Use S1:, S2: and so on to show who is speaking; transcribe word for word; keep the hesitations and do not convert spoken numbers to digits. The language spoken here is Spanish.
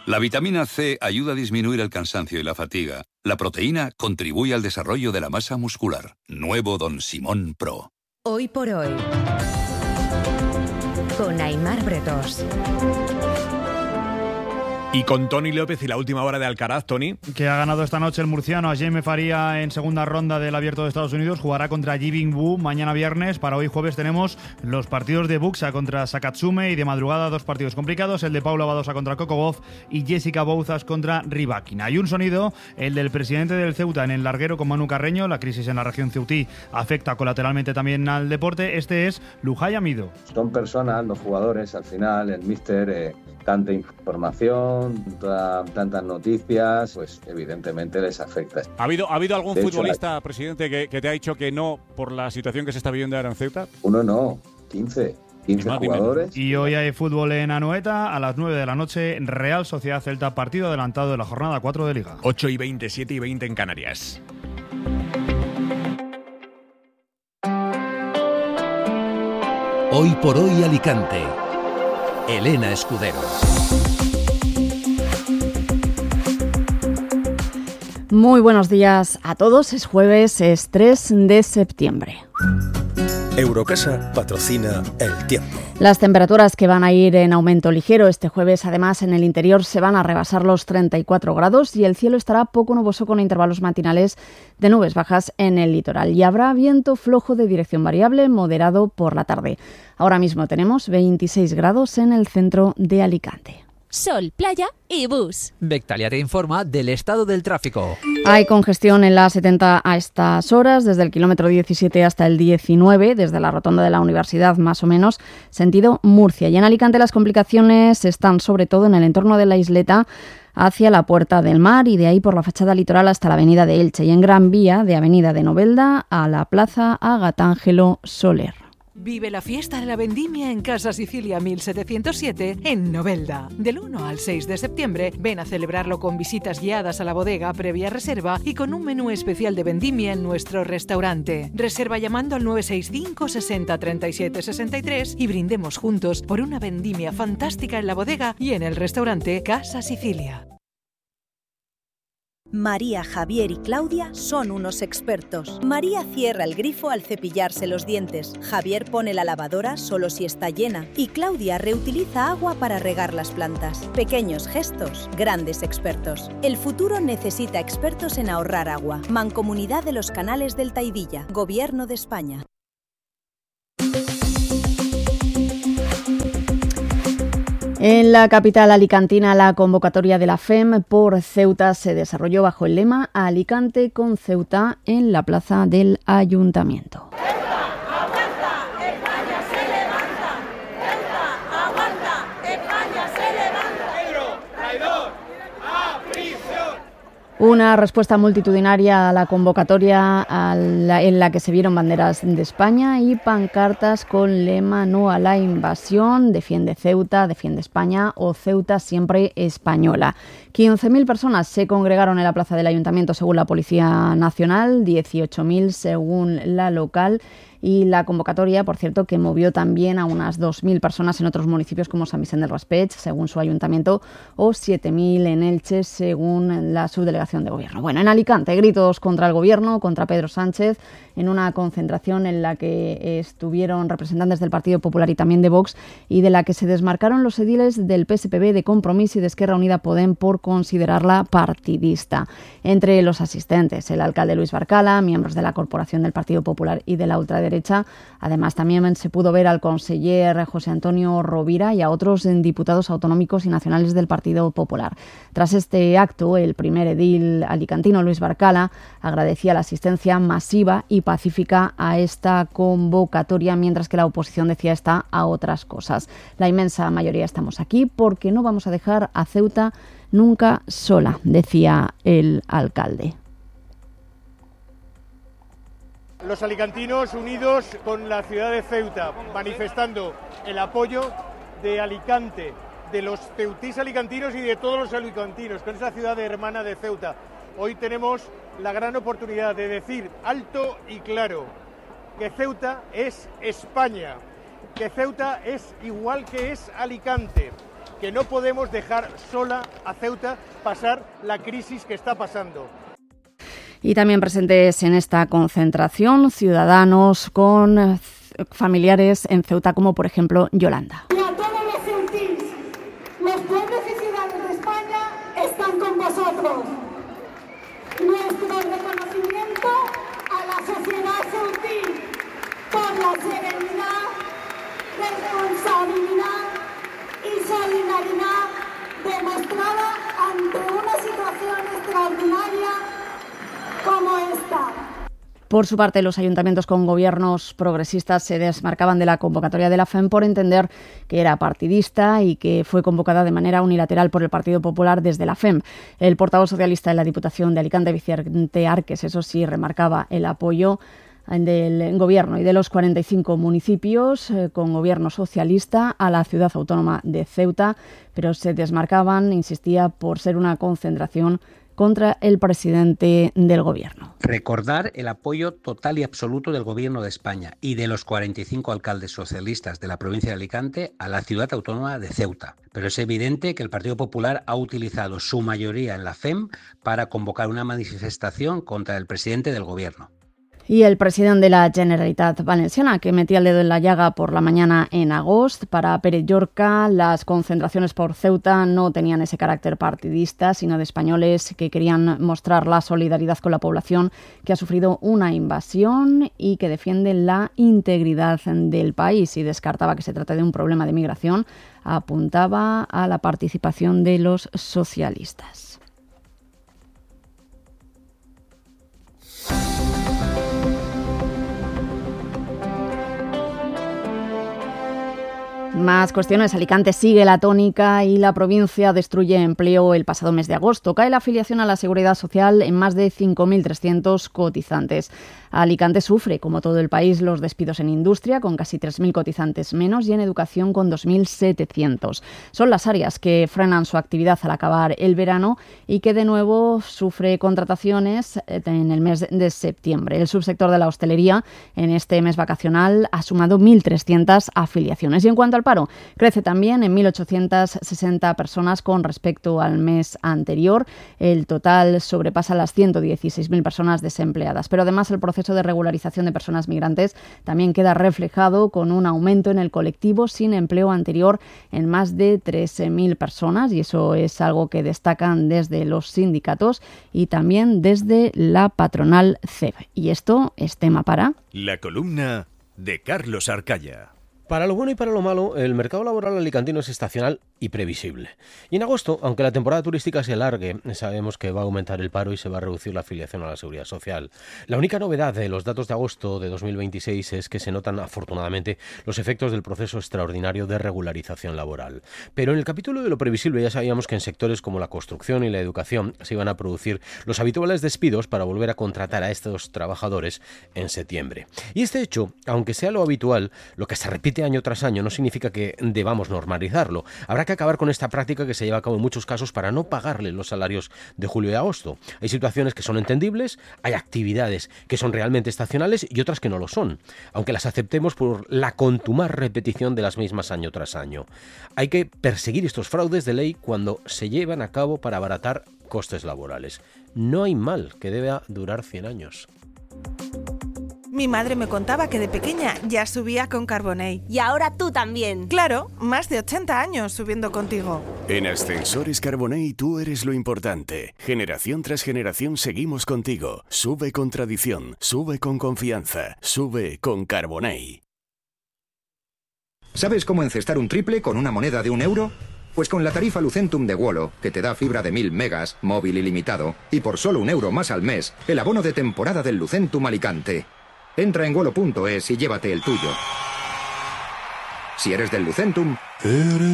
S1: La vitamina C ayuda a disminuir el cansancio y la fatiga. La proteína contribuye al desarrollo de la masa muscular. Nuevo Don Simón Pro.
S2: Hoy por hoy, con Aimar Bretos.
S3: Y con Toni López y la última hora de Alcaraz, Toni.
S4: Que ha ganado esta noche el murciano a Jaime Faría en segunda ronda del Abierto de Estados Unidos. Jugará contra Ji Bing Wu mañana viernes. Para hoy jueves tenemos los partidos de Buxa contra Sakatsume y de madrugada dos partidos complicados. El de Paula Badosa contra Coco Gauff y Jessica Bouzas contra Rybakina. Y un sonido, el del presidente del Ceuta en el larguero con Manu Carreño. La crisis en la región ceutí afecta colateralmente también al deporte. Este es Lujay Amido.
S5: Son personas, los jugadores, al final, el míster... Eh... tanta información, tanta, tantas noticias, pues evidentemente les afecta.
S6: ¿Ha habido, ¿ha habido algún
S5: de
S6: futbolista,
S5: hecho, la...
S6: presidente, que, que te ha dicho que no por la situación que se está viviendo ahora en Ceuta?
S5: Uno no, quince. quince jugadores.
S4: Y hoy hay fútbol en Anoeta a las nueve de la noche, Real Sociedad Celta, partido adelantado de la jornada cuatro de Liga.
S3: ocho y veinte, siete y veinte en Canarias.
S7: Hoy por hoy Alicante. Elena Escudero.
S8: Muy buenos días a todos. Es jueves, es tres de septiembre.
S7: Eurocasa patrocina el tiempo.
S8: Las temperaturas que van a ir en aumento ligero este jueves, además en el interior se van a rebasar los treinta y cuatro grados y el cielo estará poco nuboso con intervalos matinales de nubes bajas en el litoral. Y habrá viento flojo de dirección variable, moderado por la tarde. Ahora mismo tenemos veintiséis grados en el centro de Alicante.
S9: Sol, playa y bus.
S10: Bectalia te informa del estado del tráfico.
S8: Hay congestión en la A setenta a estas horas, desde el kilómetro diecisiete hasta el diecinueve, desde la rotonda de la Universidad más o menos, sentido Murcia. Y en Alicante las complicaciones están sobre todo en el entorno de la isleta hacia la Puerta del Mar y de ahí por la fachada litoral hasta la avenida de Elche y en Gran Vía de avenida de Novelda a la plaza Agatángelo Soler.
S11: Vive la fiesta de la vendimia en Casa Sicilia mil setecientos siete en Novelda. Del uno al seis de septiembre, ven a celebrarlo con visitas guiadas a la bodega previa reserva y con un menú especial de vendimia en nuestro restaurante. Reserva llamando al nueve seis cinco sesenta treinta y siete sesenta y tres y brindemos juntos por una vendimia fantástica en la bodega y en el restaurante Casa Sicilia.
S12: María, Javier y Claudia son unos expertos. María cierra el grifo al cepillarse los dientes. Javier pone la lavadora solo si está llena. Y Claudia reutiliza agua para regar las plantas. Pequeños gestos, grandes expertos. El futuro necesita expertos en ahorrar agua. Mancomunidad de los Canales del Taidilla. Gobierno de España.
S8: En la capital alicantina, la convocatoria de la F E M por Ceuta se desarrolló bajo el lema Alicante con Ceuta en la plaza del Ayuntamiento. Una respuesta multitudinaria a la convocatoria a la, en la que se vieron banderas de España y pancartas con lema no a la invasión, defiende Ceuta, defiende España o Ceuta siempre española. quince mil personas se congregaron en la plaza del Ayuntamiento según la Policía Nacional, dieciocho mil según la local. Y la convocatoria, por cierto, que movió también a unas dos mil personas en otros municipios como San Vicente del Raspeig, según su ayuntamiento, o siete mil en Elche, según la subdelegación de gobierno. Bueno, en Alicante, gritos contra el gobierno, contra Pedro Sánchez, en una concentración en la que estuvieron representantes del Partido Popular y también de Vox, y de la que se desmarcaron los ediles del P S P B, de Compromís y de Esquerra Unida Podem por considerarla partidista. Entre los asistentes, el alcalde Luis Barcala, miembros de la Corporación del Partido Popular y de la ultraderecha. Además, también se pudo ver al conseller José Antonio Rovira y a otros diputados autonómicos y nacionales del Partido Popular. Tras este acto, el primer edil alicantino, Luis Barcala, agradecía la asistencia masiva y pacífica a esta convocatoria, mientras que la oposición decía está a otras cosas. La inmensa mayoría estamos aquí porque no vamos a dejar a Ceuta nunca sola, decía el alcalde.
S13: Los alicantinos unidos con la ciudad de Ceuta, manifestando el apoyo de Alicante, de los ceutís alicantinos y de todos los alicantinos, con esa ciudad hermana de Ceuta. Hoy tenemos la gran oportunidad de decir alto y claro que Ceuta es España, que Ceuta es igual que es Alicante, que no podemos dejar sola a Ceuta pasar la crisis que está pasando.
S8: Y también presentes en esta concentración ciudadanos con familiares en Ceuta, como por ejemplo Yolanda.
S14: Y a todos los ceutís, los pueblos y ciudades de España están con vosotros. Nuestro reconocimiento a la sociedad ceutí por la serenidad, responsabilidad y solidaridad demostrada ante una situación extraordinaria como esta.
S8: Por su parte, los ayuntamientos con gobiernos progresistas se desmarcaban de la convocatoria de la F E M por entender que era partidista y que fue convocada de manera unilateral por el Partido Popular desde la F E M. El portavoz socialista de la Diputación de Alicante, Vicente Arques, eso sí, remarcaba el apoyo del Gobierno y de los cuarenta y cinco municipios eh, con gobierno socialista a la ciudad autónoma de Ceuta, pero se desmarcaban, insistía, por ser una concentración contra el presidente del Gobierno.
S15: Recordar el apoyo total y absoluto del Gobierno de España y de los cuarenta y cinco alcaldes socialistas de la provincia de Alicante a la ciudad autónoma de Ceuta. Pero es evidente que el Partido Popular ha utilizado su mayoría en la F E M para convocar una manifestación contra el presidente del Gobierno.
S8: Y el presidente de la Generalitat Valenciana, que metía el dedo en la llaga por la mañana en agosto. Para Pérez Llorca, las concentraciones por Ceuta no tenían ese carácter partidista, sino de españoles que querían mostrar la solidaridad con la población que ha sufrido una invasión y que defienden la integridad del país. Y descartaba que se trate de un problema de migración, apuntaba a la participación de los socialistas. Más cuestiones. Alicante sigue la tónica y la provincia destruye empleo el pasado mes de agosto. Cae la afiliación a la Seguridad Social en más de cinco mil trescientos cotizantes. Alicante sufre, como todo el país, los despidos en industria, con casi tres mil cotizantes menos, y en educación, con dos mil setecientos. Son las áreas que frenan su actividad al acabar el verano y que, de nuevo, sufre contrataciones en el mes de septiembre. El subsector de la hostelería, en este mes vacacional, ha sumado mil trescientas afiliaciones. Y en cuanto al paro, crece también en mil ochocientas sesenta personas con respecto al mes anterior. El total sobrepasa las ciento dieciséis mil personas desempleadas. Pero además el proceso de regularización de personas migrantes también queda reflejado con un aumento en el colectivo sin empleo anterior en más de trece mil personas, y eso es algo que destacan desde los sindicatos y también desde la patronal C E B. Y esto es tema para...
S16: La columna de Carlos Arcaya.
S17: Para lo bueno y para lo malo, el mercado laboral alicantino es estacional y previsible. Y en agosto, aunque la temporada turística se alargue, sabemos que va a aumentar el paro y se va a reducir la afiliación a la Seguridad Social. La única novedad de los datos de agosto de dos mil veintiséis es que se notan, afortunadamente, los efectos del proceso extraordinario de regularización laboral. Pero en el capítulo de lo previsible ya sabíamos que en sectores como la construcción y la educación se iban a producir los habituales despidos para volver a contratar a estos trabajadores en septiembre. Y este hecho, aunque sea lo habitual, lo que se repite año tras año, no significa que debamos normalizarlo. Habrá que acabar con esta práctica que se lleva a cabo en muchos casos para no pagarle los salarios de julio y agosto. Hay situaciones que son entendibles, hay actividades que son realmente estacionales y otras que no lo son, aunque las aceptemos por la contumaz repetición de las mismas año tras año. Hay que perseguir estos fraudes de ley cuando se llevan a cabo para abaratar costes laborales. No hay mal que deba durar cien años.
S18: Mi madre me contaba que de pequeña ya subía con Carbonell.
S9: Y ahora tú también.
S18: Claro, más de ochenta años subiendo contigo.
S16: En Ascensores Carbonell tú eres lo importante. Generación tras generación seguimos contigo. Sube con tradición, sube con confianza, sube con Carbonell.
S19: ¿Sabes cómo encestar un triple con una moneda de un euro? Pues con la tarifa Lucentum de Wolo, que te da fibra de mil megas, móvil ilimitado, y por solo un euro más al mes, el abono de temporada del Lucentum Alicante. Entra en wolo punto es y llévate el tuyo. Si eres del Lucentum...